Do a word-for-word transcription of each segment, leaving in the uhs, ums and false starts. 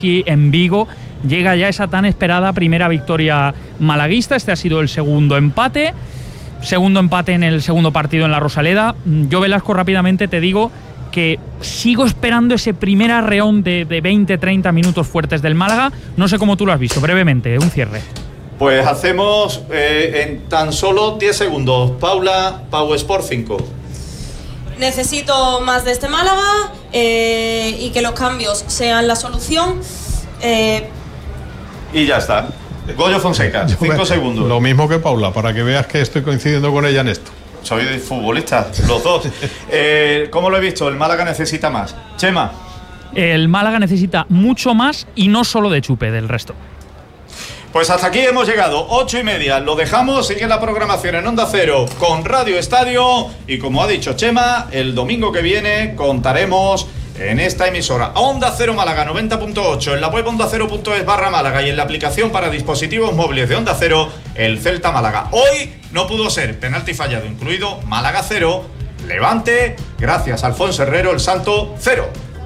Aquí en Vigo llega ya esa tan esperada primera victoria malaguista. Este ha sido el segundo empate. Segundo empate en el segundo partido en la Rosaleda. Yo, Velasco, rápidamente te digo que sigo esperando ese primer arreón de, de veinte treinta minutos fuertes del Málaga. No sé cómo tú lo has visto, brevemente, un cierre. Pues hacemos eh, en tan solo diez segundos. Paula, Pau Sport cinco. Necesito más de este Málaga eh, y que los cambios sean la solución. Eh... Y ya está. Goyo Fonseca, cinco segundos. Lo mismo que Paula, para que veas que estoy coincidiendo con ella en esto. Soy futbolista, los dos. eh, ¿Cómo lo he visto? El Málaga necesita más. Chema. El Málaga necesita mucho más y no solo de chupe del resto. Pues hasta aquí hemos llegado, ocho y media, lo dejamos, sigue la programación en Onda Cero con Radio Estadio y como ha dicho Chema, el domingo que viene contaremos en esta emisora Onda Cero Málaga noventa punto ocho, en la web onda cero punto es barra Málaga y en la aplicación para dispositivos móviles de Onda Cero, el Celta Málaga. Hoy no pudo ser, penalti fallado incluido, Málaga cero, Levante, gracias a Alfonso Herrero, el salto cero.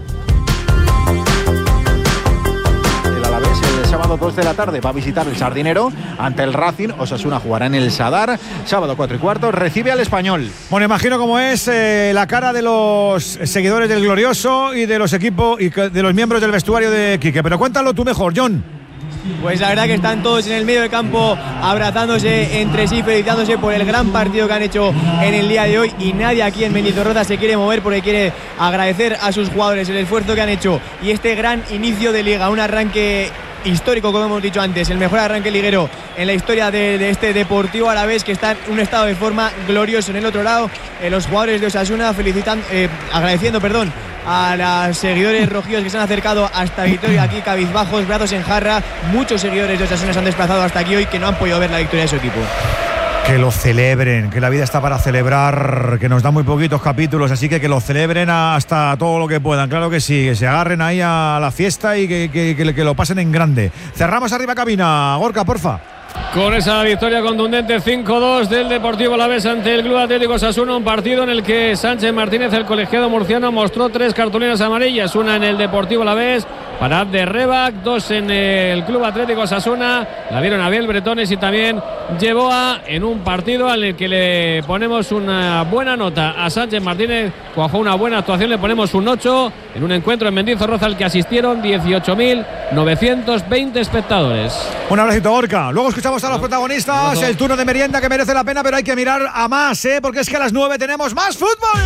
Sábado dos de la tarde va a visitar el Sardinero ante el Racing. Osasuna jugará en el Sadar. Sábado cuatro y cuarto recibe al Español. Bueno, imagino cómo es eh, la cara de los seguidores del Glorioso y de los equipos y de los miembros del vestuario de Quique. Pero cuéntalo tú mejor, John. Pues la verdad que están todos en el medio del campo abrazándose entre sí, felicitándose por el gran partido que han hecho en el día de hoy, y nadie aquí en Mendizorroza se quiere mover porque quiere agradecer a sus jugadores el esfuerzo que han hecho y este gran inicio de liga, un arranque histórico, como hemos dicho antes, el mejor arranque liguero en la historia de, de este Deportivo Alavés, que está en un estado de forma glorioso. En el otro lado, eh, los jugadores de Osasuna felicitan, eh, agradeciendo, perdón, a los seguidores rojillos que se han acercado hasta Vitoria, aquí cabizbajos, brazos en jarra. Muchos seguidores de Osasuna se han desplazado hasta aquí hoy que no han podido ver la victoria de su equipo. Que lo celebren, que la vida está para celebrar, que nos da muy poquitos capítulos, así que que lo celebren hasta todo lo que puedan, claro que sí, que se agarren ahí a la fiesta y que, que, que, que lo pasen en grande. Cerramos arriba cabina, Gorka, porfa. Con esa victoria contundente cinco dos del Deportivo Alavés ante el Club Atlético Osasuna, un partido en el que Sánchez Martínez, el colegiado murciano, mostró tres cartulinas amarillas, una en el Deportivo Alavés para Abde Rebac, dos en el Club Atlético Osasuna, la vieron a Biel Bretones, y también Yeboah en un partido al que le ponemos una buena nota a Sánchez Martínez. Cuajó una buena actuación, le ponemos un ocho en un encuentro en Mendizorroza al que asistieron dieciocho mil novecientos veinte espectadores. Un abracito, Gorka. Luego escuchamos a los protagonistas, el turno de merienda que merece la pena, pero hay que mirar a más, ¿eh? Porque es que a las nueve tenemos más fútbol.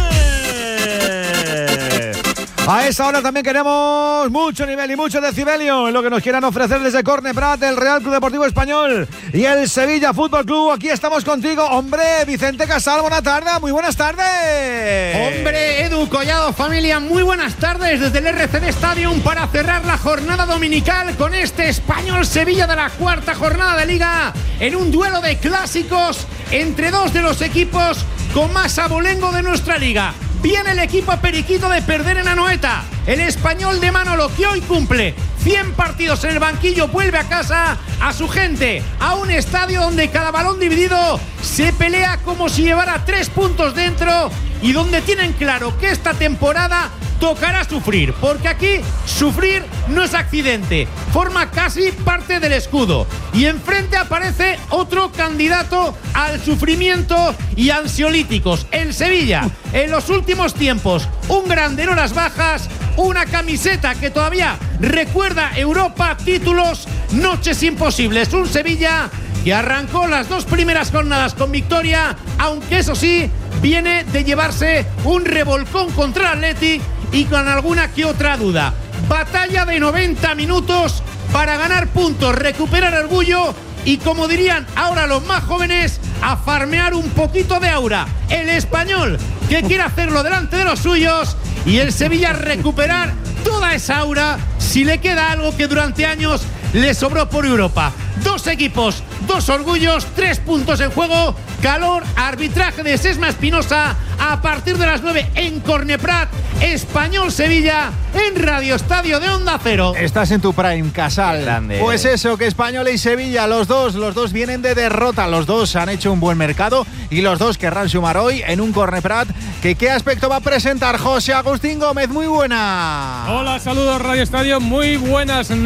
A esa hora también queremos mucho nivel y mucho decibelio en lo que nos quieran ofrecer desde Corne Prat, el Real Club Deportivo Español y el Sevilla Fútbol Club. Aquí estamos contigo, hombre, Vicente Casal, buena tarde, muy buenas tardes. Hombre, Edu Collado, familia, muy buenas tardes desde el R C D Stadium para cerrar la jornada dominical con este Español-Sevilla de la cuarta jornada de Liga, en un duelo de clásicos entre dos de los equipos con más abolengo de nuestra Liga. Viene el equipo periquito de perder en Anoeta. El Español de Manolo, que hoy cumple cien partidos en el banquillo, vuelve a casa, a su gente, a un estadio donde cada balón dividido se pelea como si llevara tres puntos dentro y donde tienen claro que esta temporada tocará sufrir, porque aquí sufrir no es accidente, forma casi parte del escudo. Y enfrente aparece otro candidato al sufrimiento y ansiolíticos, el Sevilla. En los últimos tiempos, un grande en horas bajas, una camiseta que todavía recuerda Europa, títulos, noches imposibles. Un Sevilla que arrancó las dos primeras jornadas con victoria, aunque eso sí, viene de llevarse un revolcón contra el Athletic y con alguna que otra duda. Batalla de noventa minutos para ganar puntos, recuperar orgullo y, como dirían ahora los más jóvenes, a farmear un poquito de aura. El Español, que quiere hacerlo delante de los suyos, y el Sevilla recuperar toda esa aura si le queda algo que durante años le sobró por Europa. Dos equipos, dos orgullos, tres puntos en juego. Calor, arbitraje de Sesma Espinosa a partir de las nueve en Corneprat. Español-Sevilla en Radio Estadio de Onda Cero. Estás en tu prime, Casal. Grande. Pues eso, que Español y Sevilla, los dos, los dos vienen de derrota. Los dos han hecho un buen mercado y los dos querrán sumar hoy en un Corneprat. Que ¿Qué aspecto va a presentar José Agustín Gómez? Muy buena. Hola, saludos Radio Estadio, muy buenas.